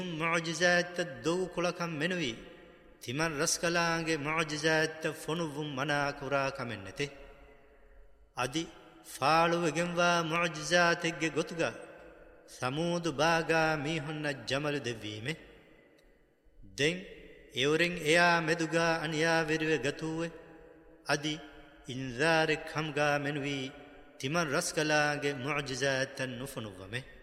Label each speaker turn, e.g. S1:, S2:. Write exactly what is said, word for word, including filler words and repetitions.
S1: معجزات الدو كلكم منوي تمن رسكلانگ معجزات فنوم منا كورا كمنته أدي فالو جنوا معجزات جوتغا ثمود باغا ميهن جمل دبيمه دين يورين ايا مدوغا انيا ويرو گتوه أدي إنذار خمغا منوي تمن رسكلانگ معجزات نفنومه